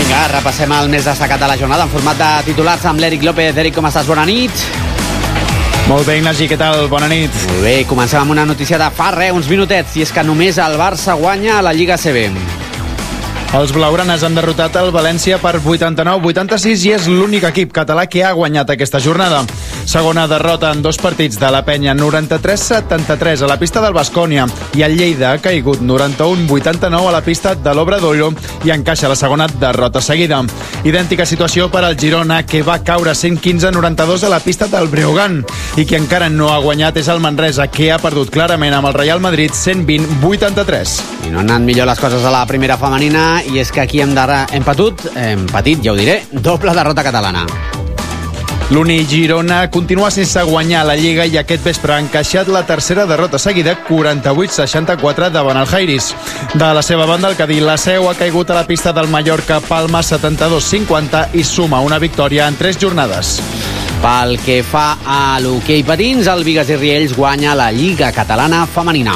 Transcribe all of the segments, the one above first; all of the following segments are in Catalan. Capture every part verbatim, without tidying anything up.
Vinga, repassem el més destacat de la jornada en format de titulars amb l'Eric López. Eric, com estàs? Bona nit. Molt bé, Ignasi, què tal? Bona nit. Molt bé, comencem amb una notícia de fa res, uns minutets, i és que només el Barça guanya a la Lliga A C B. Els blaugranes han derrotat el València per vuitanta-nou a vuitanta-sis i és l'únic equip català que ha guanyat aquesta jornada. Segona derrota en dos partits de la Penya, noranta-tres a setanta-tres a la pista del Baskonia, i el Lleida ha caigut noranta-un a vuitanta-nou a la pista de l'Obradoiro i encaixa la segona derrota seguida. Idèntica situació per al Girona, que va caure cent quinze a noranta-dos a la pista del Breogán, i qui encara no ha guanyat és el Manresa, que ha perdut clarament amb el Real Madrid cent vint a vuitanta-tres. I no han anat millor les coses a la primera femenina, i és que aquí hem, hem patut, hem patit, ja ho diré, doble derrota catalana. L'Uni Girona continua sense guanyar la Lliga i aquest vespre ha encaixat la tercera derrota seguida, quaranta-vuit a seixanta-quatre davant el Jairis. De la seva banda, el Cadí la Seu ha caigut a la pista del Mallorca Palma setanta-dos a cinquanta i suma una victòria en tres jornades. Pel que fa a l'hoquei patins, el Bigues i Riells guanya la Lliga Catalana Femenina.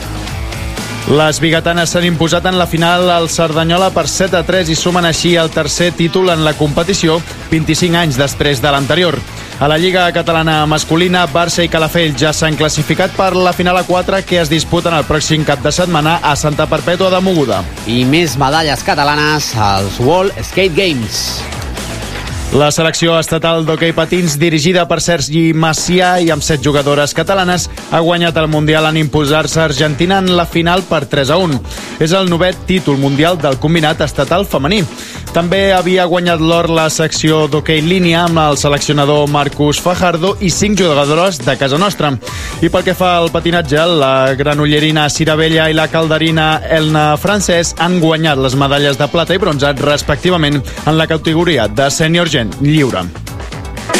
Les biguetanes s'han imposat en la final al Cerdanyola per set a tres i sumen així el tercer títol en la competició, vint-i-cinc anys després de l'anterior. A la Lliga Catalana masculina, Barça i Calafell ja s'han classificat per la final a quatre que es disputen el pròxim cap de setmana a Santa Perpètua de Mogoda. I més medalles catalanes als World Skate Games. La selecció estatal d'hoquei patins, dirigida per Sergi Macià i amb set jugadores catalanes, ha guanyat el Mundial en imposar-se a Argentina en la final per tres a un. És el novè títol mundial del combinat estatal femení. També havia guanyat l'or la secció d'hoquei línia amb el seleccionador Marcus Fajardo i cinc jugadores de casa nostra. I pel que fa al patinatge, la granollerina Cira Vella i la calderina Elna Francès han guanyat les medalles de plata i bronze respectivament en la categoria de sènior gent lliure.